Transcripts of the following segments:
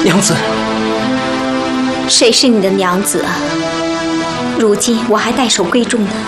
娘子， 谁是你的娘子啊？如今我还待守闺中呢。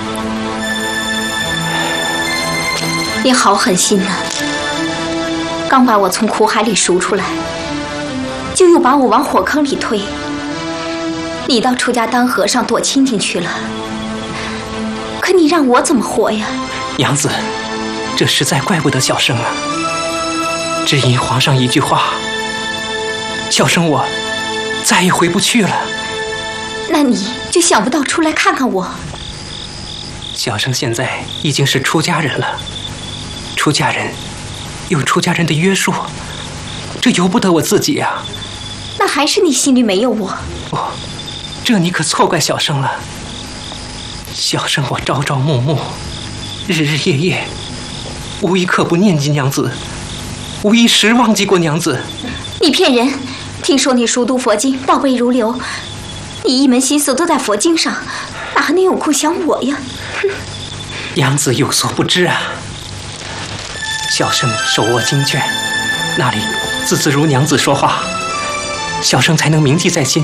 你好狠心呐！刚把我从苦海里赎出来，就又把我往火坑里推。你到出家当和尚躲清静去了，可你让我怎么活呀？ 娘子，这实在怪不得小生啊。只因皇上一句话，小生我再也回不去了。 那你就想不到出来看看我？ 小生现在已经是出家人了，出家人有出家人的约束，这由不得我自己呀。 那还是你心里没有我？ 这你可错怪小生了。小生我朝朝暮暮，日日夜夜，无一刻不念及娘子，无一时忘记过娘子。 你骗人！听说你熟读佛经，倒背如流，你一门心思都在佛经上，哪还能有空想我呀？ 娘子有所不知啊，小生手握经卷，那里字字如娘子说话，小生才能铭记在心。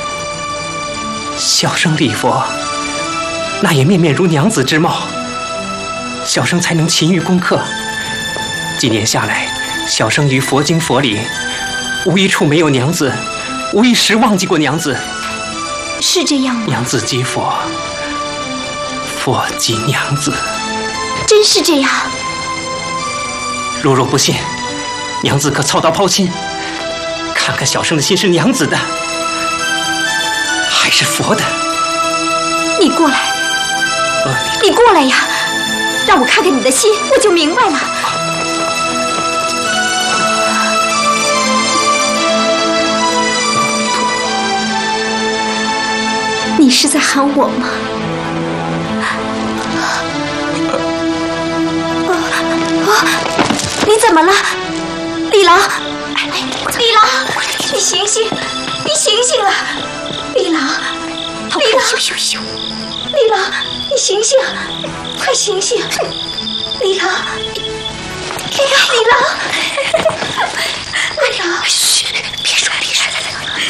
小生礼佛，那也面面如娘子之貌，小生才能勤于功课。几年下来，小生于佛经佛理，无一处没有娘子，无一时忘记过娘子。 是这样吗？ 娘子即佛，佛即娘子。 真是这样？ 如若不信，娘子可操刀抛心，看看小生的心是娘子的，还是佛的。 你过来，你过来呀，让我看看你的心，我就明白了。你是在喊我吗？你怎么了，李郎？李郎，你醒醒，你醒醒了，李郎，李郎，咻！李郎，你醒醒，快醒醒！李郎，李郎，嘘！